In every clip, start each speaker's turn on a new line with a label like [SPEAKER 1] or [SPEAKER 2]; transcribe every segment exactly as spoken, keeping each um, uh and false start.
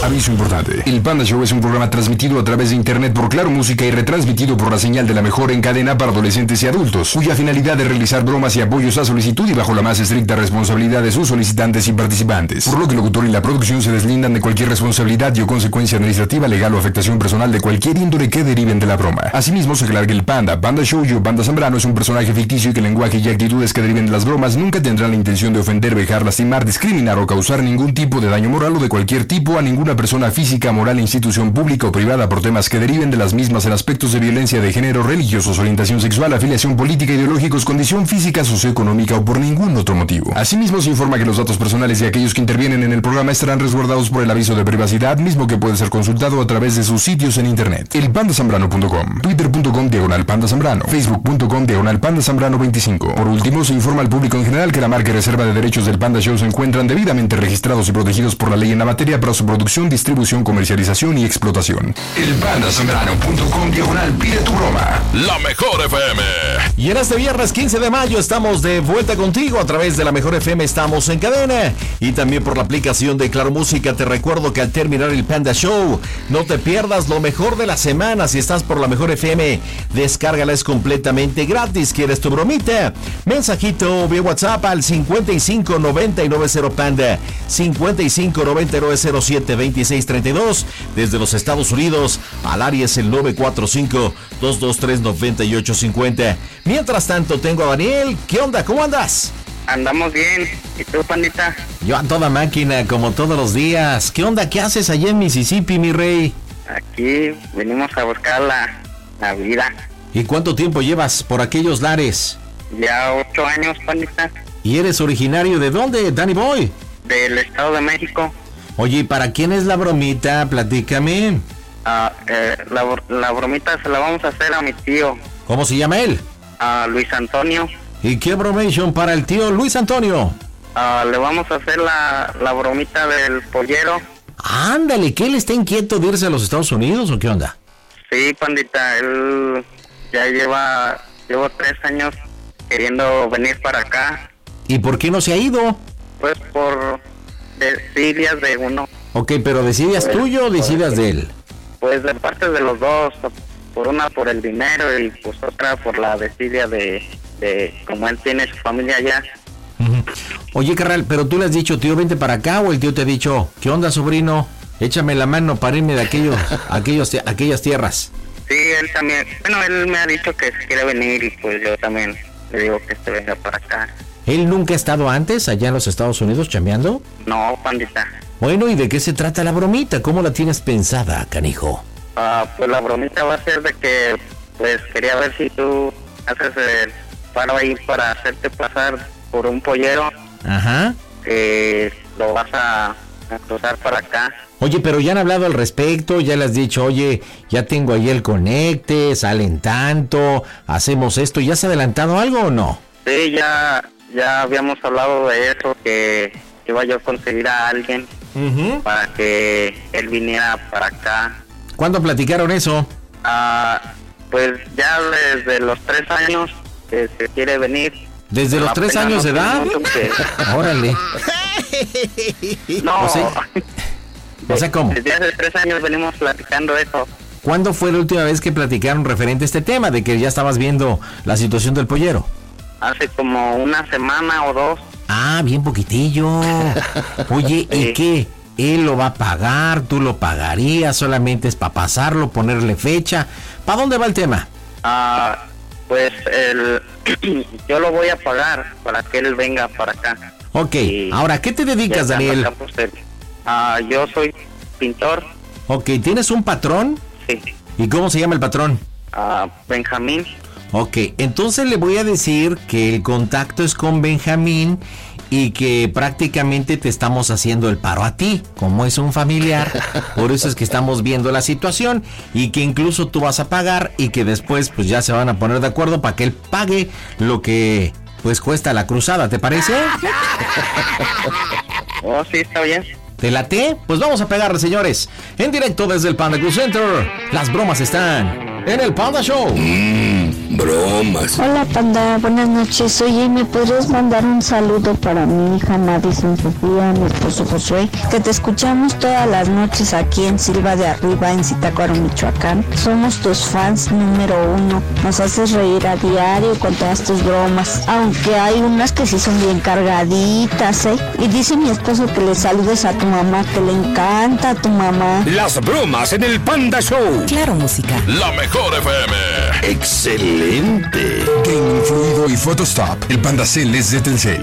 [SPEAKER 1] Aviso importante. El Panda Show es un programa transmitido a través de internet por Claro Música y retransmitido por la señal de la mejor en cadena para adolescentes y adultos, cuya finalidad es realizar bromas y apoyos a solicitud y bajo la más estricta responsabilidad de sus solicitantes y participantes, por lo que el locutor y la producción se deslindan de cualquier responsabilidad y o consecuencia administrativa, legal o afectación personal de cualquier índole que deriven de la broma. Asimismo, se aclara que el Panda, Panda Show y o Panda Zambrano es un personaje ficticio y que el lenguaje y actitudes que deriven de las bromas nunca tendrán la intención de ofender, vejar, lastimar, discriminar o causar ningún tipo de daño moral o de cualquier tipo a ninguna persona física, moral, institución pública o privada por temas que deriven de las mismas en aspectos de violencia de género, religiosos, orientación sexual, afiliación política, ideológicos, condición física, socioeconómica o por ningún otro motivo. Asimismo, se informa que los datos personales de aquellos que intervienen en el programa estarán resguardados por el aviso de privacidad, mismo que puede ser consultado a través de sus sitios en internet. el panda zambrano punto com, twitter punto com diagonal panda zambrano, facebook punto com diagonal panda zambrano veinticinco. Por último, se informa al público en general que la marca y reserva de derechos del Panda Show se encuentran debidamente registrados y protegidos por la ley en la materia para su producción, distribución, comercialización y explotación. el panda zambrano punto com diagonal pide tu broma.
[SPEAKER 2] La Mejor F M.
[SPEAKER 3] Y en este viernes quince de mayo estamos de vuelta contigo a través de La Mejor F M. Estamos en cadena y también por la aplicación de Claro Música. Te recuerdo que al terminar el Panda Show no te pierdas lo mejor de la semana. Si estás por La Mejor F M, descárgala, es completamente gratis. ¿Quieres tu bromita? Mensajito vía WhatsApp al cincuenta y cinco noventa y nueve cero Panda, cincuenta y cinco noventa y nueve cero siete veintiséis treinta y dos. Desde los Estados Unidos al área es el nueve cuatro cinco dos dos tres nueve ocho cinco cero. Mientras tanto tengo a Daniel. ¿Qué onda? ¿Cómo andas?
[SPEAKER 4] Andamos bien. ¿Y tú, pandita?
[SPEAKER 3] Yo a toda máquina, como todos los días. ¿Qué onda? ¿Qué haces allá en Mississippi, mi rey?
[SPEAKER 4] Aquí venimos a buscar la, la vida.
[SPEAKER 3] ¿Y cuánto tiempo llevas por aquellos lares?
[SPEAKER 4] Ya ocho años, pandita.
[SPEAKER 3] ¿Y eres originario de dónde, Danny Boy?
[SPEAKER 4] Del Estado de México.
[SPEAKER 3] Oye, ¿para quién es la bromita? Platícame.
[SPEAKER 4] Ah, eh, la, la bromita se la vamos a hacer a mi tío.
[SPEAKER 3] ¿Cómo se llama él?
[SPEAKER 4] A Luis Antonio.
[SPEAKER 3] ¿Y qué bromation para el tío Luis Antonio?
[SPEAKER 4] Ah, le vamos a hacer la, la bromita del pollero.
[SPEAKER 3] Ándale, ¿que él está inquieto de irse a los Estados Unidos o qué onda?
[SPEAKER 4] Sí, pandita, él ya lleva, llevo tres años queriendo venir para acá.
[SPEAKER 3] ¿Y por qué no se ha ido?
[SPEAKER 4] Pues por desidias de uno.
[SPEAKER 3] Ok, pero ¿decidas pues, tuyo o decidas de él?
[SPEAKER 4] Pues de parte de los dos, por una por el dinero y pues otra por la desidia de, de como él tiene su familia allá.
[SPEAKER 3] Uh-huh. Oye, carnal, pero tú le has dicho, tío, vente para acá, o el tío te ha dicho, ¿qué onda, sobrino? Échame la mano para irme de aquellos, aquellos, aquellas tierras.
[SPEAKER 4] Sí, él también, bueno, él me ha dicho que se quiere venir y pues yo también le digo que se venga para acá.
[SPEAKER 3] ¿Él nunca ha estado antes allá en los Estados Unidos chambeando?
[SPEAKER 4] No, pandita.
[SPEAKER 3] Bueno, ¿y de qué se trata la bromita? ¿Cómo la tienes pensada, canijo?
[SPEAKER 4] Ah, pues la bromita va a ser de que, pues quería ver si tú haces el paro ahí para hacerte pasar por un pollero.
[SPEAKER 3] Ajá.
[SPEAKER 4] Que lo vas a, a cruzar para acá.
[SPEAKER 3] Oye, pero ya han hablado al respecto, ya le has dicho, oye, ya tengo ahí el conecte, salen tanto, hacemos esto, ¿ya se ha adelantado algo o no?
[SPEAKER 4] Sí, ya, ya habíamos hablado de eso, que iba yo a conseguir a alguien uh-huh. para que él viniera para acá.
[SPEAKER 3] ¿Cuándo platicaron eso?
[SPEAKER 4] Ah, pues ya desde los tres años que se quiere venir.
[SPEAKER 3] ¿Desde los tres años de edad?
[SPEAKER 4] Que...
[SPEAKER 3] Órale.
[SPEAKER 4] No.
[SPEAKER 3] O sea, o sea, ¿cómo?
[SPEAKER 4] Desde hace tres años venimos platicando eso.
[SPEAKER 3] ¿Cuándo fue la última vez que platicaron referente a este tema, de que ya estabas viendo la situación del pollero?
[SPEAKER 4] Hace como una semana o dos.
[SPEAKER 3] Ah, bien poquitillo. Oye, sí. ¿Y qué? ¿Él lo va a pagar? ¿Tú lo pagarías? ¿Solamente es para pasarlo, ponerle fecha? ¿Para dónde va el tema?
[SPEAKER 4] Ah, pues el, yo lo voy a pagar para que él venga para acá.
[SPEAKER 3] Ok, y ahora, ¿qué te dedicas, Daniel?
[SPEAKER 4] Ah, yo soy pintor.
[SPEAKER 3] Ok, ¿tienes un patrón?
[SPEAKER 4] Sí.
[SPEAKER 3] ¿Y cómo se llama el patrón?
[SPEAKER 4] Ah, Benjamín.
[SPEAKER 3] Ok, entonces le voy a decir que el contacto es con Benjamín y que prácticamente te estamos haciendo el paro a ti, como es un familiar, por eso es que estamos viendo la situación y que incluso tú vas a pagar y que después pues ya se van a poner de acuerdo para que él pague lo que pues cuesta la cruzada, ¿te parece?
[SPEAKER 4] Oh, sí, está bien.
[SPEAKER 3] ¿Te late? Pues vamos a pegarle, señores. En directo desde el Panda Cruz Center, las bromas están en el Panda Show.
[SPEAKER 2] Mm. bromas.
[SPEAKER 5] Hola, Panda, buenas noches. Oye, ¿me podrías mandar un saludo para mi hija Madison Sofía, mi esposo Josué? Que te escuchamos todas las noches aquí en Silva de Arriba, en Zitácuaro, Michoacán. Somos tus fans número uno. Nos haces reír a diario con todas tus bromas, aunque hay unas que sí son bien cargaditas, ¿eh? Y dice mi esposo que le saludes a tu mamá, que le encanta a tu mamá.
[SPEAKER 2] Las bromas en el Panda Show.
[SPEAKER 6] Claro Música.
[SPEAKER 2] La mejor F M. Excelente.
[SPEAKER 1] Game Fluido y Photostop. El Panda Cell es de Telcel.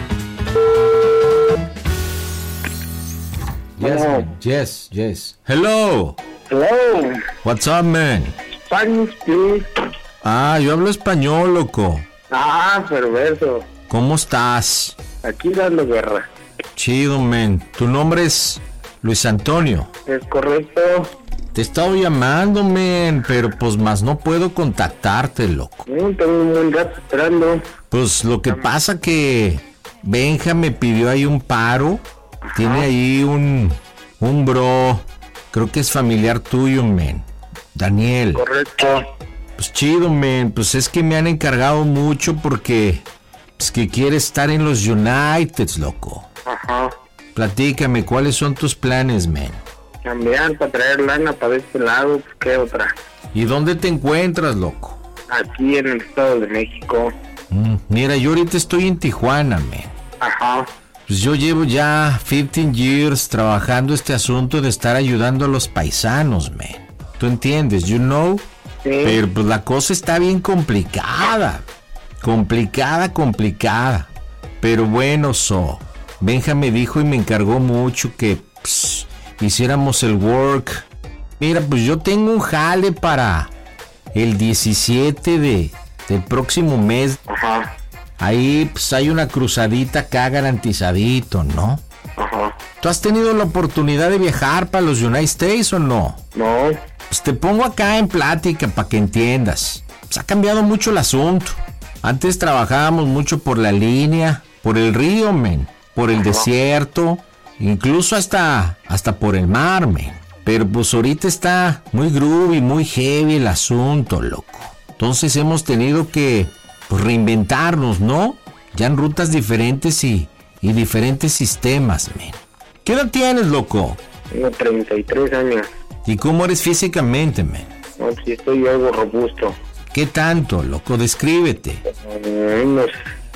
[SPEAKER 3] Yes, man. yes, yes. Hello.
[SPEAKER 4] Hello.
[SPEAKER 3] What's up, man?
[SPEAKER 4] Spanish, please.
[SPEAKER 3] Ah, yo hablo español, loco.
[SPEAKER 4] Ah, perverso.
[SPEAKER 3] ¿Cómo estás?
[SPEAKER 4] Aquí dando guerra.
[SPEAKER 3] Chido, man. Tu nombre es Luis Antonio.
[SPEAKER 4] Es correcto.
[SPEAKER 3] Te he estado llamando, man, pero pues más no puedo contactarte, loco.
[SPEAKER 4] Mm, tengo un buen rato esperando.
[SPEAKER 3] Pues lo que pasa que Benja me pidió ahí un paro. Ajá. Tiene ahí un, un bro, creo que es familiar tuyo, man. Daniel.
[SPEAKER 4] Correcto.
[SPEAKER 3] Pues chido, man, pues es que me han encargado mucho porque pues que quiere estar en los Uniteds, loco.
[SPEAKER 4] Ajá.
[SPEAKER 3] Platícame, ¿cuáles son tus planes, man?
[SPEAKER 4] Cambiar para traer lana para este lado, ¿qué otra?
[SPEAKER 3] ¿Y dónde te encuentras, loco?
[SPEAKER 4] Aquí en el Estado de México.
[SPEAKER 3] Mm, mira, yo ahorita estoy en Tijuana, man.
[SPEAKER 4] Ajá.
[SPEAKER 3] Pues yo llevo ya quince years trabajando este asunto de estar ayudando a los paisanos, man. ¿Tú entiendes? You know?
[SPEAKER 4] Sí.
[SPEAKER 3] Pero pues la cosa está bien complicada. Complicada, complicada. Pero bueno, so. Benja me dijo y me encargó mucho que pss, hiciéramos el work. Mira, pues yo tengo un jale para el diecisiete de, del próximo mes.
[SPEAKER 4] Ajá.
[SPEAKER 3] Ahí pues hay una cruzadita acá garantizadito, ¿no?
[SPEAKER 4] Ajá.
[SPEAKER 3] ¿Tú has tenido la oportunidad de viajar para los United States o no?
[SPEAKER 4] No.
[SPEAKER 3] Pues te pongo acá en plática para que entiendas. Pues ha cambiado mucho el asunto. Antes trabajábamos mucho por la línea, por el río, men, por el Ajá. desierto, incluso hasta, hasta por el mar, men. Pero pues ahorita está muy groovy, muy heavy el asunto, loco. Entonces hemos tenido que pues, reinventarnos, ¿no? Ya en rutas diferentes y, y diferentes sistemas, men. ¿Qué edad tienes, loco?
[SPEAKER 4] Tengo treinta y tres años.
[SPEAKER 3] ¿Y cómo eres físicamente, men?
[SPEAKER 4] No, sí estoy algo robusto.
[SPEAKER 3] ¿Qué tanto, loco? Descríbete.
[SPEAKER 4] Eh, unos,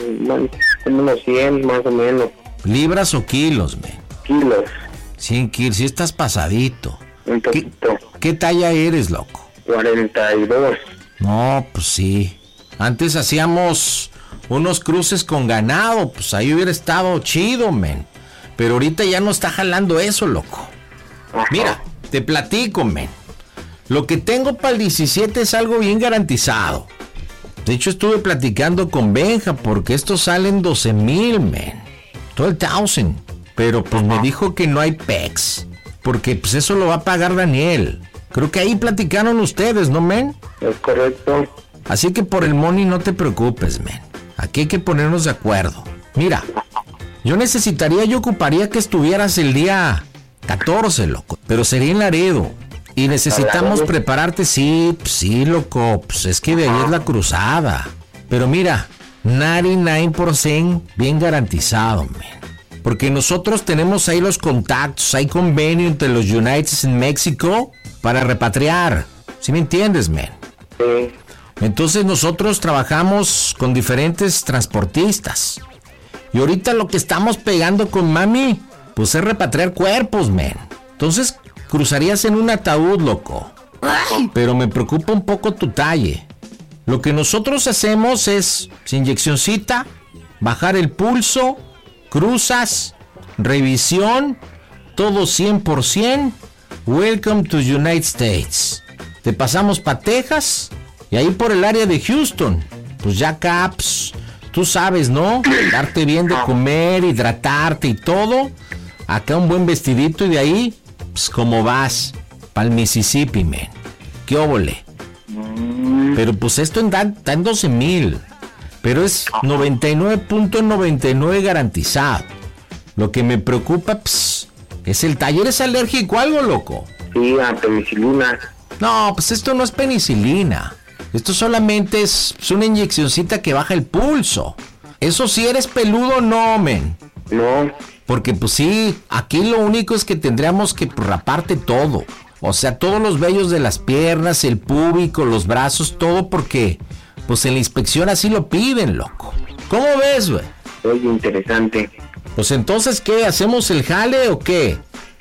[SPEAKER 4] unos cien más o menos.
[SPEAKER 3] ¿Libras o kilos, men?
[SPEAKER 4] Kilos.
[SPEAKER 3] cien kilos, si estás pasadito.
[SPEAKER 4] Un poquito.
[SPEAKER 3] ¿Qué, ¿Qué talla eres, loco?
[SPEAKER 4] cuarenta y dos.
[SPEAKER 3] No, pues sí. Antes hacíamos unos cruces con ganado, pues ahí hubiera estado chido, men. Pero ahorita ya no está jalando eso, loco.
[SPEAKER 4] Ajá.
[SPEAKER 3] Mira, te platico, men. Lo que tengo para el diecisiete es algo bien garantizado. De hecho, estuve platicando con Benja porque estos salen doce mil, men. Todo el thousand. Pero pues me dijo que no hay pex. Porque pues eso lo va a pagar Daniel. Creo que ahí platicaron ustedes, ¿no, men?
[SPEAKER 4] Es correcto.
[SPEAKER 3] Así que por el money no te preocupes, men. Aquí hay que ponernos de acuerdo. Mira, yo necesitaría, yo ocuparía que estuvieras el día catorce, loco. Pero sería en Laredo. Y necesitamos prepararte, sí, sí, loco. Pues es que de ahí es la cruzada. Pero mira, noventa y nueve por ciento bien garantizado, men. Porque nosotros tenemos ahí los contactos, hay convenio entre los United en México para repatriar. ¿Sí me entiendes, men?
[SPEAKER 4] Sí.
[SPEAKER 3] Entonces nosotros trabajamos con diferentes transportistas. Y ahorita lo que estamos pegando con mami, pues es repatriar cuerpos, men. Entonces cruzarías en un ataúd, loco. Pero me preocupa un poco tu talle. Lo que nosotros hacemos es, sin inyeccioncita, bajar el pulso, cruzas, revisión, todo cien por ciento. Welcome to United States. Te pasamos para Texas y ahí por el área de Houston. Pues ya caps, tú sabes, ¿no? Darte bien de comer, hidratarte y todo. Acá un buen vestidito y de ahí, pues como vas, pa'l Mississippi, men. ¿Qué óvole? Pero pues esto está en doce mil. Pero es noventa y nueve punto noventa y nueve garantizado. Lo que me preocupa, pss, es el taller. ¿Es alérgico a algo, loco?
[SPEAKER 4] Sí, a penicilina.
[SPEAKER 3] No, pues esto no es penicilina. Esto solamente es, es una inyeccioncita que baja el pulso. Eso si eres peludo, no, men.
[SPEAKER 4] No.
[SPEAKER 3] Porque pues sí, aquí lo único es que tendríamos que pues, raparte todo. O sea, todos los vellos de las piernas, el púbico, los brazos, todo porque pues en la inspección así lo piden, loco. ¿Cómo ves, güey?
[SPEAKER 4] Oye, interesante.
[SPEAKER 3] Pues entonces, ¿qué? ¿Hacemos el jale o qué?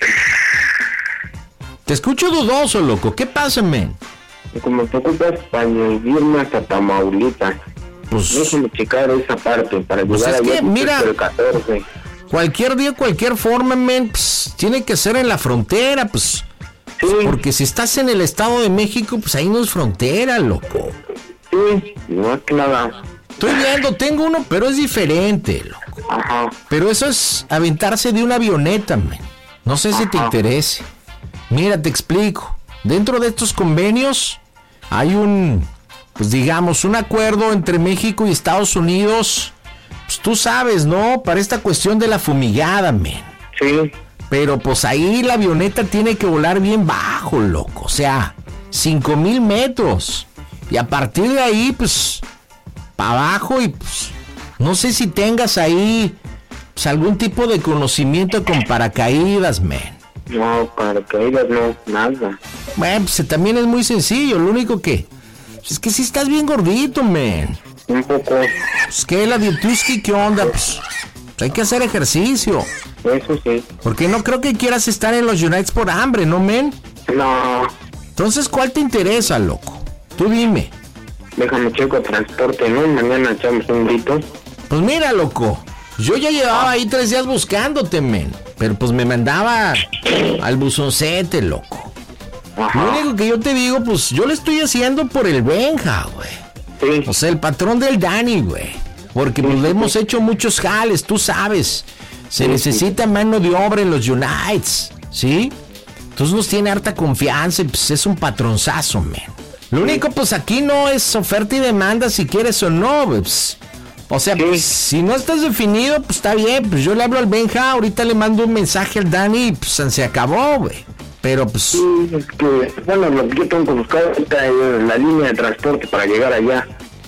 [SPEAKER 3] Te escucho dudoso, loco. ¿Qué pasa, men?
[SPEAKER 4] Como te ocupas para irme hasta Tamaulipas.
[SPEAKER 3] Pues...
[SPEAKER 4] déjame checar esa parte para
[SPEAKER 3] pues
[SPEAKER 4] llegar
[SPEAKER 3] es
[SPEAKER 4] allá
[SPEAKER 3] que, mira,
[SPEAKER 4] el catorce.
[SPEAKER 3] Cualquier día, cualquier forma, men, pues, tiene que ser en la frontera, pues...
[SPEAKER 4] Sí.
[SPEAKER 3] Porque si estás en el Estado de México, pues ahí no es frontera, loco.
[SPEAKER 4] Sí, no es nada.
[SPEAKER 3] Estoy viendo, tengo uno, pero es diferente, loco.
[SPEAKER 4] Ajá.
[SPEAKER 3] Pero eso es aventarse de una avioneta, man. No sé si te
[SPEAKER 4] Ajá.
[SPEAKER 3] interese. Mira, te explico. Dentro de estos convenios hay un, pues digamos, un acuerdo entre México y Estados Unidos. Pues tú sabes, ¿no? Para esta cuestión de la fumigada, man.
[SPEAKER 4] Sí.
[SPEAKER 3] Pero pues ahí la avioneta tiene que volar bien bajo, loco. O sea, cinco mil metros. Y a partir de ahí, pues, para abajo y pues, no sé si tengas ahí pues, algún tipo de conocimiento con paracaídas, men.
[SPEAKER 4] No, paracaídas no, nada.
[SPEAKER 3] Bueno, pues también es muy sencillo. Lo único que, pues, es que si estás bien gordito, men.
[SPEAKER 4] Un poco.
[SPEAKER 3] Pues que la Dietuski, ¿qué onda? Pues, pues hay que hacer ejercicio.
[SPEAKER 4] Eso sí.
[SPEAKER 3] Porque no creo que quieras estar en los United por hambre, ¿no, men?
[SPEAKER 4] No.
[SPEAKER 3] Entonces, ¿cuál te interesa, loco? Tú dime.
[SPEAKER 4] Déjame checo transporte, ¿no? Mañana echamos un grito.
[SPEAKER 3] Pues mira, loco. Yo ya llevaba ahí tres días buscándote, men. Pero pues me mandaba al buzoncete, loco.
[SPEAKER 4] Ajá.
[SPEAKER 3] Lo único que yo te digo, pues yo le estoy haciendo por el Benja, güey.
[SPEAKER 4] Sí.
[SPEAKER 3] O sea, el patrón del Dani, güey. Porque pues le hemos hecho muchos jales, tú sabes. Se necesita mano de obra en los Unites, ¿sí? Entonces nos tiene harta confianza y pues es un patronzazo, men. Lo único, pues aquí no es oferta y demanda si quieres o no, pues. O sea,
[SPEAKER 4] Sí.
[SPEAKER 3] pues, si no estás definido, pues está bien. Pues yo le hablo al Benja, ahorita le mando un mensaje al Dani y pues se acabó, güey. Pero pues...
[SPEAKER 4] Sí, es que, bueno, lo que yo tengo que buscar ahorita es la línea de transporte para llegar allá.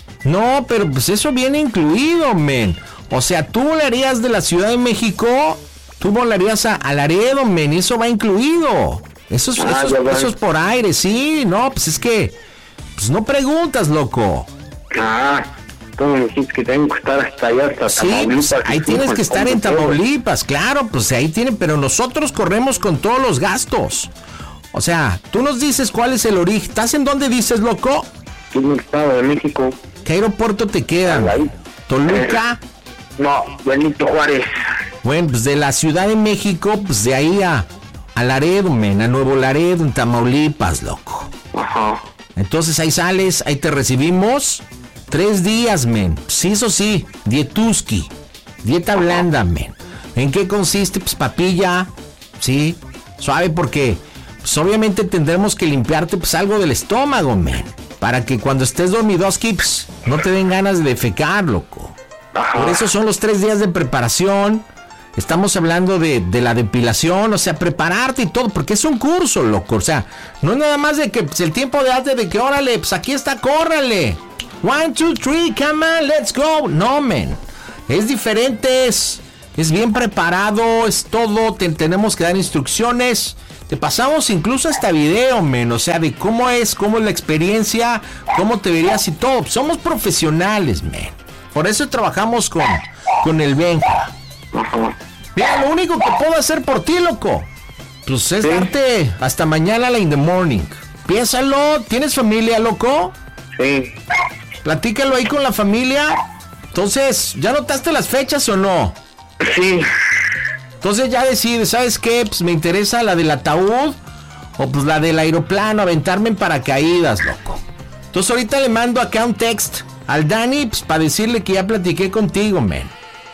[SPEAKER 3] No, pero pues eso viene incluido, men. O sea, tú volarías de la Ciudad de México, tú volarías a, a Laredo, men, y eso va incluido. Eso es,
[SPEAKER 4] Ah,
[SPEAKER 3] eso, es,
[SPEAKER 4] ya va.
[SPEAKER 3] eso es por aire, sí, no, pues es que... Pues no preguntas, loco.
[SPEAKER 4] Ah, tú me dijiste que tengo que estar hasta allá, hasta
[SPEAKER 3] Sí,
[SPEAKER 4] Tamaulipas.
[SPEAKER 3] pues, ahí
[SPEAKER 4] y
[SPEAKER 3] tienes
[SPEAKER 4] pues,
[SPEAKER 3] que estar en
[SPEAKER 4] como todo.
[SPEAKER 3] Tamaulipas, claro, pues ahí tienen, pero nosotros corremos con todos los gastos. O sea, tú nos dices cuál es el origen. ¿Estás en dónde dices, loco?
[SPEAKER 4] Aquí en el Estado de México.
[SPEAKER 3] ¿Qué aeropuerto te queda?
[SPEAKER 4] Ahí.
[SPEAKER 3] ¿Toluca?
[SPEAKER 4] No, Benito Juárez.
[SPEAKER 3] Bueno, pues de la Ciudad de México, pues de ahí a, a Laredo, men, a Nuevo Laredo, en Tamaulipas, loco.
[SPEAKER 4] Ajá.
[SPEAKER 3] Entonces ahí sales, ahí te recibimos. Tres días, men. Sí, eso sí, dietuski. Dieta blanda, men. ¿En qué consiste? Pues papilla, sí, suave porque, pues obviamente tendremos que limpiarte pues algo del estómago, men. Para que cuando estés dormidoski, pues no te den ganas de defecar, loco.
[SPEAKER 4] Ajá.
[SPEAKER 3] Por eso son los tres días de preparación. Estamos hablando de, de la depilación, o sea, prepararte y todo, porque es un curso, loco. O sea, no es nada más de que pues, el tiempo de arte de que, órale, pues aquí está, córrale. One, two, three, come on, let's go. No, men. Es diferente, es, es bien preparado, es todo. Te, tenemos que dar instrucciones. Te pasamos incluso hasta video, men. O sea, de cómo es, cómo es la experiencia, cómo te verías y todo. Somos profesionales, men. Por eso trabajamos con, con el Benja.
[SPEAKER 4] Ajá.
[SPEAKER 3] Mira, lo único que puedo hacer por ti, loco, pues es
[SPEAKER 4] Sí.
[SPEAKER 3] darte hasta mañana la in the morning. Piénsalo, ¿tienes familia, loco?
[SPEAKER 4] Sí.
[SPEAKER 3] Platícalo ahí con la familia. Entonces, ¿ya notaste las fechas o no?
[SPEAKER 4] Sí.
[SPEAKER 3] Entonces ya decides, ¿sabes qué? Pues me interesa la del ataúd o pues la del aeroplano, aventarme en paracaídas, loco. Entonces ahorita le mando acá un text al Dani pues, para decirle que ya platiqué contigo, men.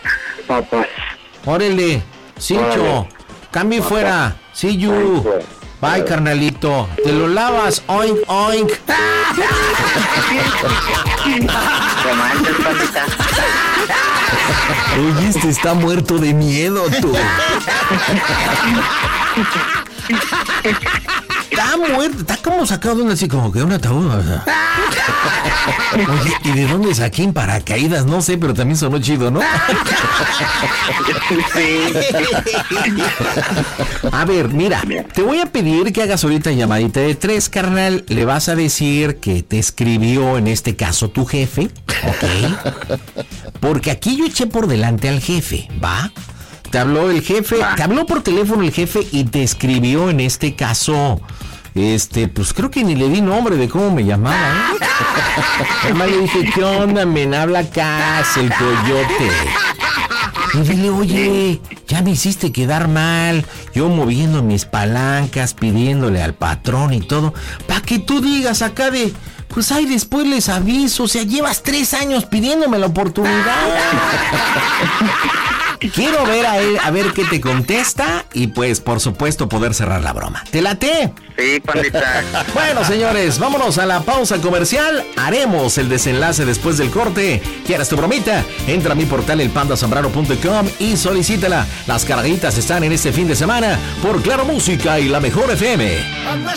[SPEAKER 4] Papá.
[SPEAKER 3] Órale, Cincho,
[SPEAKER 4] Órale.
[SPEAKER 3] cambio y fuera. See you.
[SPEAKER 4] Ay, pues.
[SPEAKER 3] Bye, carnalito. Te lo lavas, oink, oink.
[SPEAKER 4] Romances, papita.
[SPEAKER 3] Oye, este está muerto de miedo, tú. Está muerto, está como sacado de un así como que un ataúd. O sea. Oye, ¿y de dónde saqué en paracaídas? No sé, pero también sonó chido, ¿no? A ver, mira, te voy a pedir que hagas ahorita llamadita de tres, carnal. Le vas a decir que te escribió, en este caso, tu jefe, ¿ok? Porque aquí yo eché por delante al jefe, ¿va? Te habló el jefe, te habló por teléfono el jefe y te escribió, en este caso, este, pues creo que ni le di nombre de cómo me llamaba, ¿eh? Además le dije, ¿qué onda, men? Habla acá, el coyote. Y dile, oye, ya me hiciste quedar mal, yo moviendo mis palancas, pidiéndole al patrón y todo, para que tú digas acá de, pues ay, después les aviso, o sea, llevas tres años pidiéndome la oportunidad. Quiero ver a él, a ver qué te contesta y pues, por supuesto, poder cerrar la broma. ¿Te late?
[SPEAKER 4] Sí, pandita.
[SPEAKER 3] Bueno, señores, vámonos a la pausa comercial. Haremos el desenlace después del corte. ¿Quieres tu bromita? Entra a mi portal el panda zambrano punto com y solicítala. Las carguitas están en este fin de semana por Claro Música y la Mejor F M.